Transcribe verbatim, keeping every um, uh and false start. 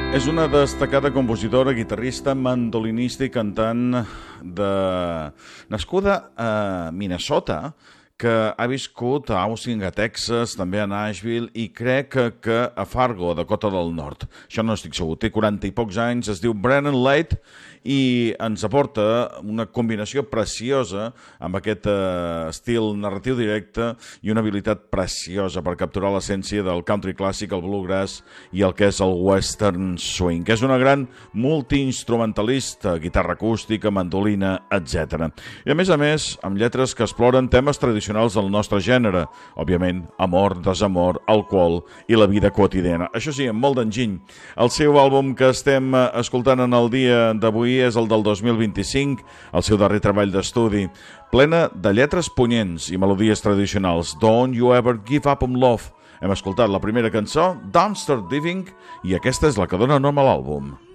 És una destacada compositora, guitarrista, mandolinista i cantant de... nascuda a Minnesota, que ha viscut a Austin, a Texas, també a Nashville i crec que, que a Fargo, a Dakota del Nord. Això no estic segur. Té quaranta i pocs anys, es diu Brennan Light i ens aporta una combinació preciosa amb aquest eh, estil narratiu directe i una habilitat preciosa per capturar l'essència del country clàssic, el bluegrass i el que és el western swing, que és una gran multiinstrumentalista, guitarra acústica, mandolina, etcètera. I a més a més, amb lletres que exploren temes tradicionals del nostre gènere, òbviament, amor, desamor, alcohol i la vida quotidiana. Això sí, amb molt d'enginy. El seu àlbum que estem escoltant en el dia d'avui és el del dos mil vint-i-cinc, el seu darrer treball d'estudi, plena de lletres punyents i melodies tradicionals. Don't You Ever Give Up on Love. Hem escoltat la primera cançó, Don't Start Living, i aquesta és la que dona nom a l'àlbum.